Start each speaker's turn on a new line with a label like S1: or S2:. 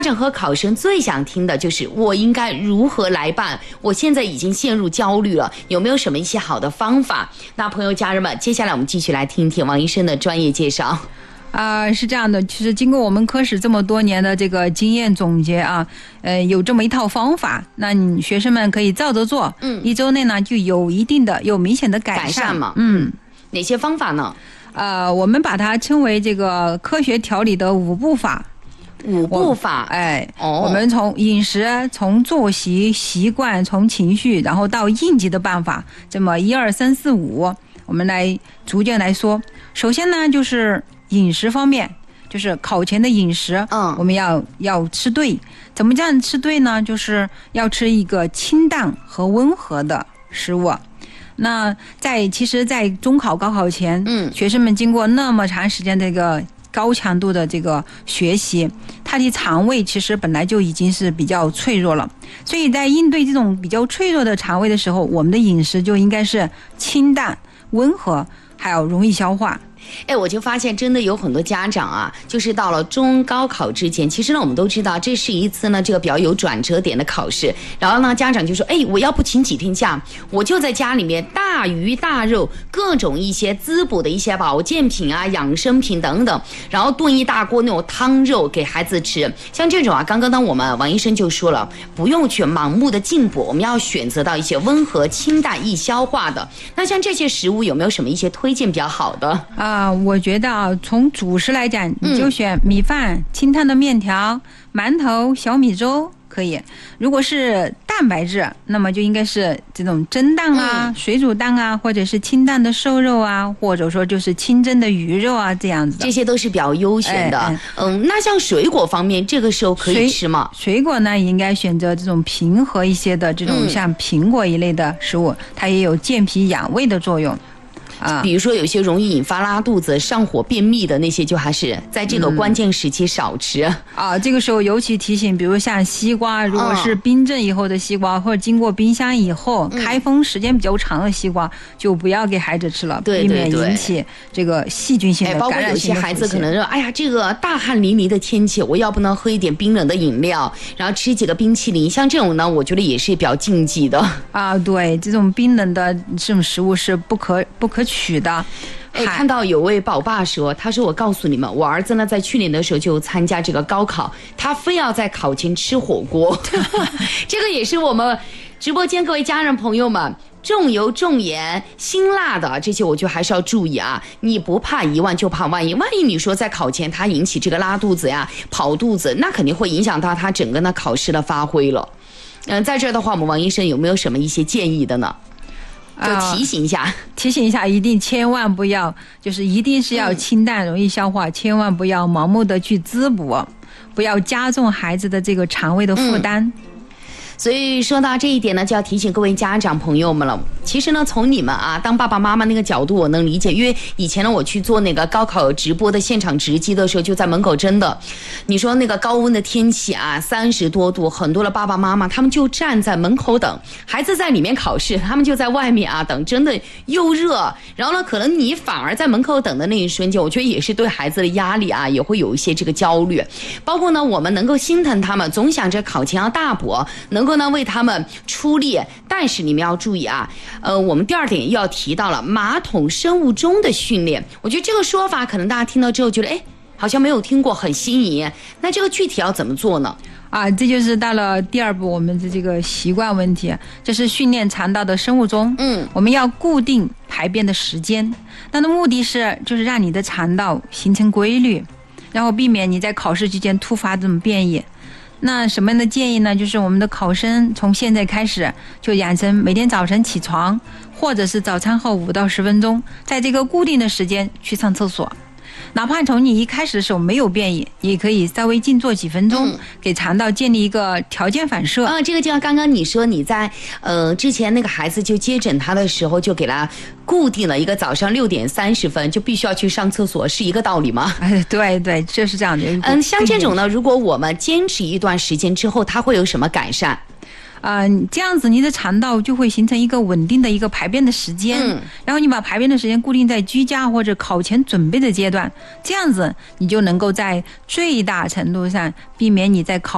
S1: 家长和考生最想听的就是我应该如何来办，我现在已经陷入焦虑了，有没有什么一些好的方法？那朋友家人们，接下来我们继续来听听王医生的专业介绍。
S2: 是这样的，其实经过我们科室这么多年的这个经验总结啊，有这么一套方法，那你学生们可以照着做，一周内呢就有明显的改善
S1: 嘛。哪些方法呢？
S2: 我们把它称为这个科学调理的5步法。
S1: 5步法，
S2: 我们从饮食、从作息习惯、从情绪，然后到应急的办法，这么1、2、3、4、5，我们来逐渐来说。首先呢，就是饮食方面，就是考前的饮食，我们要吃对。怎么这样吃对呢？就是要吃一个清淡和温和的食物。那其实在中考、高考前，学生们经过那么长时间这个高强度的这个学习，他的肠胃其实本来就已经是比较脆弱了，所以在应对这种比较脆弱的肠胃的时候，我们的饮食就应该是清淡、温和，还有容易消化。
S1: 我就发现真的有很多家长啊，就是到了中高考之前，其实呢我们都知道这是一次呢这个比较有转折点的考试，然后呢家长就说我要不请几天假，我就在家里面大鱼大肉，各种一些滋补的一些保健品啊、养生品等等，然后炖一大锅那种汤肉给孩子吃。像这种啊，刚刚我们王医生就说了，不用去盲目的进补，我们要选择到一些温和、清淡、易消化的。那像这些食物有没有什么一些推荐比较好的？
S2: 我觉得从主食来讲，你就选米饭、清淡的面条、馒头、小米粥可以。如果是蛋白质，那么就应该是这种蒸蛋啊、水煮蛋啊，或者是清淡的瘦肉啊，或者说就是清蒸的鱼肉啊，这样子的。
S1: 这些都是比较优选的。那像水果方面，这个时候可以吃吗？
S2: 水果呢，应该选择这种平和一些的，这种像苹果一类的食物，它也有健脾养胃的作用。
S1: 比如说有些容易引发拉肚子、上火、便秘的那些，就还是在这个关键时期少吃。
S2: 这个时候尤其提醒，比如像西瓜，如果是冰镇以后的西瓜，或者经过冰箱以后开封时间比较长的西瓜，就不要给孩子吃了，避免引起这个细菌性的感染性的。
S1: 包括有些孩子可能说，这个大汗淋漓的天气，我要不能喝一点冰冷的饮料，然后吃几个冰淇淋，像这种呢，我觉得也是比较禁忌的。
S2: 对，这种冰冷的这种食物是不可取的。
S1: 看到有位宝爸说，他说我告诉你们，我儿子呢在去年的时候就参加这个高考，他非要在考前吃火锅。这个也是我们直播间各位家人朋友们，重油重盐辛辣的这些我觉得还是要注意啊。你不怕一万就怕万一，万一你说在考前他引起这个拉肚子呀、跑肚子，那肯定会影响到他整个呢考试的发挥了。在这儿的话，我们王医生有没有什么一些建议的呢？就提醒一下，
S2: 一定千万不要，就是一定是要清淡容易消化，千万不要盲目的去滋补，不要加重孩子的这个肠胃的负担。
S1: 所以说到这一点呢，就要提醒各位家长朋友们了。其实呢，从你们当爸爸妈妈那个角度，我能理解，因为以前呢，我去做那个高考直播的现场直击的时候，就在门口，真的，你说那个高温的天气30多度，很多的爸爸妈妈他们就站在门口等，孩子在里面考试，他们就在外面等，真的又热。然后呢，可能你反而在门口等的那一瞬间，我觉得也是对孩子的压力也会有一些这个焦虑。包括呢，我们能够心疼他们，总想着考前要大补，能够呢为他们出力，但是你们要注意我们第2点又要提到了马桶生物钟的训练。我觉得这个说法可能大家听到之后觉得好像没有听过，很新颖。那这个具体要怎么做呢？
S2: 这就是到了第2步，我们的这个习惯问题，就是训练肠道的生物钟。我们要固定排便的时间，那的目的就是让你的肠道形成规律，然后避免你在考试期间突发这种变异。那什么样的建议呢？就是我们的考生从现在开始就养成每天早晨起床，或者是早餐后5到10分钟，在这个固定的时间去上厕所。哪怕从你一开始的时候没有变异，也可以稍微静坐几分钟，给肠道建立一个条件反射。
S1: 这个就像刚刚你说你在之前那个孩子就接诊他的时候，就给他固定了一个早上6点30分就必须要去上厕所，是一个道理吗？
S2: 对，就是这样的。
S1: 像这种呢，如果我们坚持一段时间之后，它会有什么改善？
S2: 这样子你的肠道就会形成一个稳定的一个排便的时间，然后你把排便的时间固定在居家或者考前准备的阶段，这样子你就能够在最大程度上避免你在考